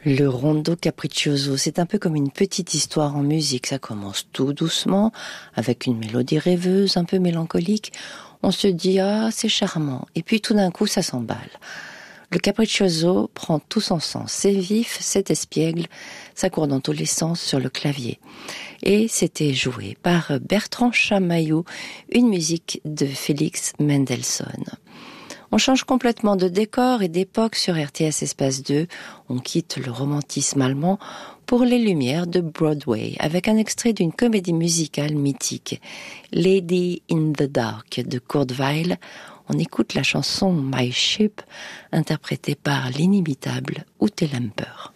Le rondo capriccioso, c'est un peu comme une petite histoire en musique. Ça commence tout doucement, avec une mélodie rêveuse, un peu mélancolique. On se dit, ah, c'est charmant. Et puis tout d'un coup, ça s'emballe. Le capriccioso prend tout son sens. C'est vif, c'est espiègle, ça court dans tous les sens sur le clavier. Et c'était joué par Bertrand Chamaillou, une musique de Félix Mendelssohn. On change complètement de décor et d'époque sur RTS Espace 2. On quitte le romantisme allemand pour les lumières de Broadway, avec un extrait d'une comédie musicale mythique, Lady in the Dark de Kurt Weill. On écoute la chanson My Ship, interprétée par l'inimitable Ute Lemper.